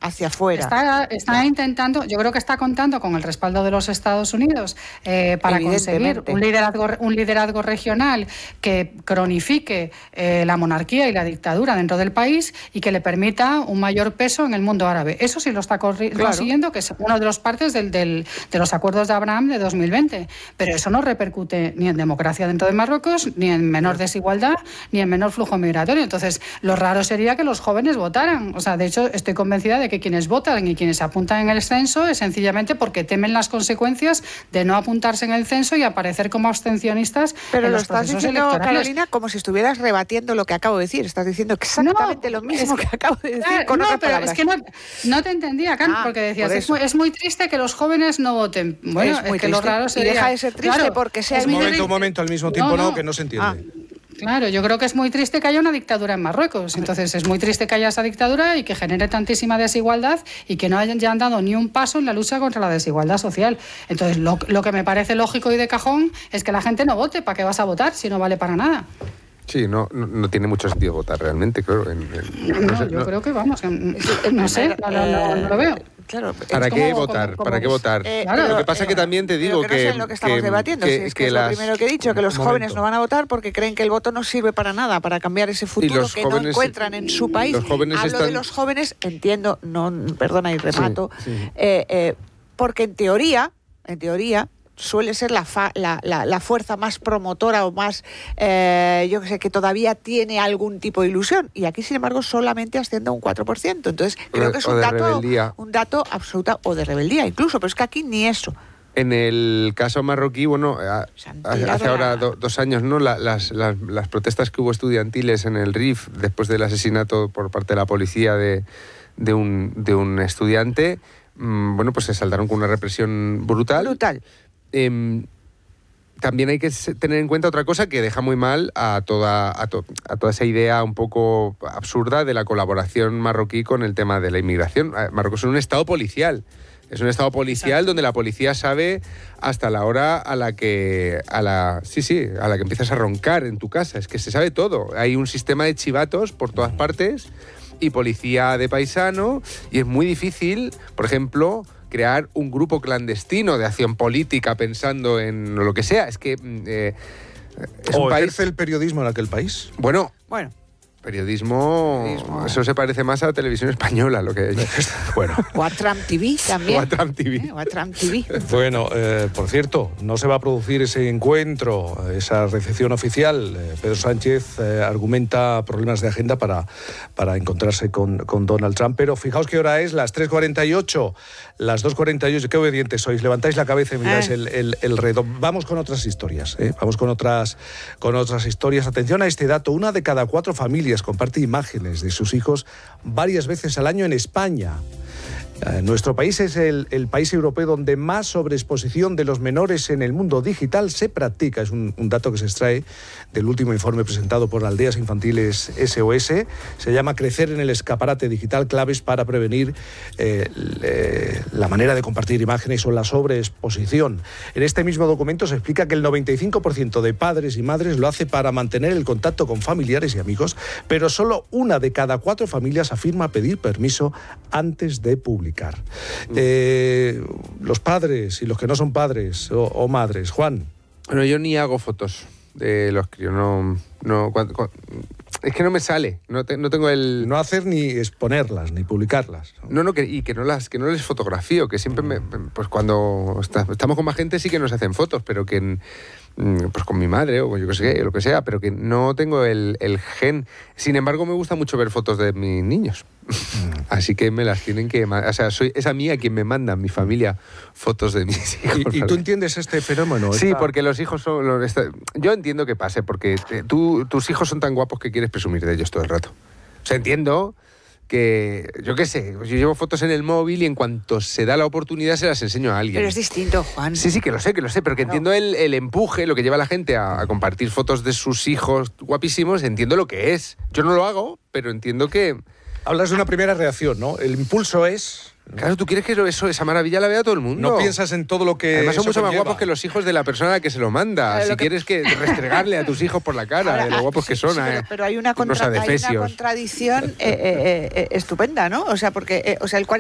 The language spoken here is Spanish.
hacia afuera. Está intentando, yo creo que está contando con el respaldo de los Estados Unidos para conseguir un liderazgo regional que cronifique la monarquía y la dictadura dentro del país y que le permita un mayor peso en el mundo árabe. Eso sí lo está consiguiendo, que es una de las partes de los acuerdos de Abraham de 2020. Pero eso no repercute ni en democracia dentro de Marruecos, ni en menor desigualdad, ni en menor flujo migratorio. Entonces, lo raro sería que los jóvenes votaran. O sea, de hecho, estoy convencida de que quienes votan y quienes apuntan en el censo es sencillamente porque temen las consecuencias de no apuntarse en el censo y aparecer como abstencionistas. Pero en lo los estás diciendo, electorales. Carolina, como si estuvieras rebatiendo lo que acabo de decir. Estás diciendo exactamente lo mismo que acabo de decir con otras palabras. Es que no te entendía, Can, porque decías, es muy triste que los jóvenes no voten. Bueno, es que triste. Lo raro sería... Y deja de ser triste porque sea... Un momento, al mismo tiempo que no se entiende. Claro, yo creo que es muy triste que haya una dictadura en Marruecos. Entonces es muy triste que haya esa dictadura y que genere tantísima desigualdad y que no hayan dado ni un paso en la lucha contra la desigualdad social. Entonces lo que me parece lógico y de cajón es que la gente no vote. ¿Para qué vas a votar si no vale para nada? Sí, no tiene mucho sentido votar realmente, claro. Yo creo que vamos, no sé, no lo veo. Claro, ¿Para qué votar? ¿Para qué votar? Lo que pasa es que también te digo que no sé en lo que estamos debatiendo. Es lo primero que he dicho, que los jóvenes no van a votar porque creen que el voto no sirve para nada, para cambiar ese futuro que no encuentran en su país. Hablo de los jóvenes, entiendo, perdona y remato, porque en teoría suele ser la fuerza más promotora o más, yo que sé, que todavía tiene algún tipo de ilusión. Y aquí, sin embargo, solamente asciende a un 4%. Entonces, creo que es un dato absoluto, o de rebeldía incluso, pero es que aquí ni eso. En el caso marroquí, hace ahora 2 años, ¿no? Las protestas que hubo estudiantiles en el RIF después del asesinato por parte de la policía de un estudiante, pues se saldaron con una represión brutal. También hay que tener en cuenta otra cosa que deja muy mal a toda esa idea un poco absurda de la colaboración marroquí con el tema de la inmigración. Marruecos es un estado policial. Es un estado policial donde la policía sabe hasta la hora a la que empiezas a roncar en tu casa. Es que se sabe todo. Hay un sistema de chivatos por todas partes y policía de paisano, y es muy difícil, por ejemplo, crear un grupo clandestino de acción política pensando en lo que sea. Es que es un país... ¿Ejerce el periodismo en aquel país? Bueno. Periodismo, eso se parece más a la televisión española, lo que bueno. O a Trump TV también. O a Trump TV. Bueno, por cierto, no se va a producir ese encuentro, esa recepción oficial. Pedro Sánchez argumenta problemas de agenda para encontrarse con Donald Trump, pero fijaos qué hora es, las 3:48, las 2:48, qué obedientes sois, levantáis la cabeza y miráis el reloj. Vamos con otras historias, vamos con otras historias. Atención a este dato, 1 de cada 4 familias comparte imágenes de sus hijos varias veces al año en España. Nuestro país es el país europeo donde más sobreexposición de los menores en el mundo digital se practica. Es un dato que se extrae del último informe presentado por Aldeas Infantiles SOS. Se llama Crecer en el escaparate digital, claves para prevenir la manera de compartir imágenes o la sobreexposición. En este mismo documento se explica que el 95% de padres y madres lo hace para mantener el contacto con familiares y amigos, pero solo 1 de cada 4 familias afirma pedir permiso antes de publicar. Los padres y los que no son padres o madres. Juan. Bueno, yo ni hago fotos de los críos, es que no me sale, no tengo el... No hacer ni exponerlas, ni publicarlas. Que no les fotografío, que siempre pues cuando estamos con más gente sí que nos hacen fotos, pero que pues con mi madre o yo que sé, lo que sea, pero que no tengo el gen. Sin embargo, me gusta mucho ver fotos de mis niños. Así que me las tienen que... O sea, es a mí a quien me manda mi familia fotos de mis hijos. ¿Y tú entiendes este fenómeno? Sí, porque los hijos son... Yo entiendo que pase, porque tus hijos son tan guapos que quieres presumir de ellos todo el rato. O sea, entiendo que, yo qué sé, yo llevo fotos en el móvil y en cuanto se da la oportunidad se las enseño a alguien. Pero es distinto, Juan. Sí, que lo sé, pero que entiendo el empuje, lo que lleva a la gente a compartir fotos de sus hijos guapísimos, entiendo lo que es. Yo no lo hago, pero entiendo que... Hablas de una primera reacción, ¿no? El impulso es... Claro, tú quieres que esa maravilla la vea todo el mundo. No piensas en todo lo que... Además son mucho más guapos que los hijos de la persona a la que se lo manda. Si quieres que restregarle a tus hijos por la cara de lo guapos que son. Pero hay una contradicción estupenda, ¿no? O sea, porque el